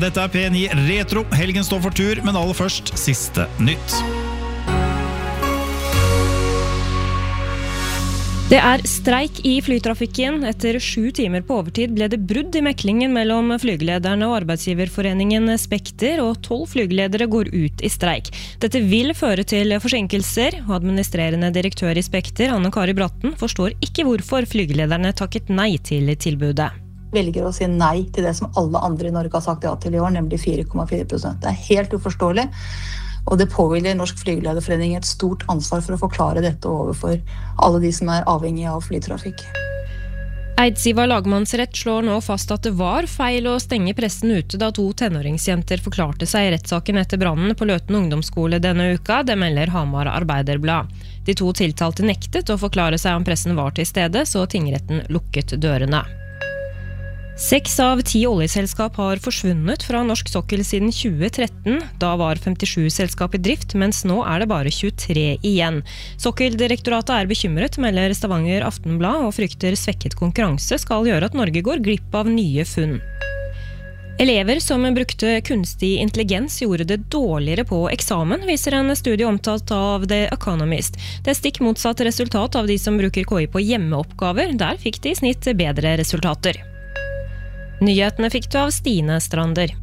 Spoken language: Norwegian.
dette P9 Retro. Helgen står for tur, men aller først siste nytt. Det streik i flytrafikken. Etter 7 timer på overtid ble det brudd i meklingen mellom flygelederne og arbeidsgiverforeningen Spekter, og 12 flygeledere går ut i streik. Dette vil føre til forsinkelser, og administrerende direktør i Spekter, Anne-Kari Bratten, forstår ikke hvorfor flygelederne takket nei til tilbudet. Velger å si nei til det som alle andre i Norge har sagt ja til i år, nemlig 4,4%. Det helt uforståelig. Og det påhviler Norsk Flygelederforening et stort ansvar for å forklare dette overfor alle de som avhengige av flytrafikk. Eidsiva lagmannsrett slår nå fast at det var feil å stenge pressen ute da 2 tenåringsjenter forklarte seg i rettssaken etter brannen på Løten ungdomsskole denne uka, det melder Hamar Arbeiderblad. De 2 tiltalte nektet å forklare seg om pressen var til stede, så tingretten lukket dørene. 6 av 10 oljeselskap har forsvunnet fra norsk sokkel siden 2013. Da var 57 selskap i drift, mens nå det bare 23 igjen. Sokkeldirektoratet bekymret, melder Stavanger Aftenblad, og frykter svekket konkurranse skal gjøre at Norge går glipp av nye funn. Elever som brukte kunstig intelligens gjorde det dårligere på eksamen, viser en studie omtalt av The Economist. Det stikk motsatt resultat av de som bruker KI på hjemmeoppgaver. Der fikk de i snitt bedre resultater. Nyhetene fikk du av Stine Strander.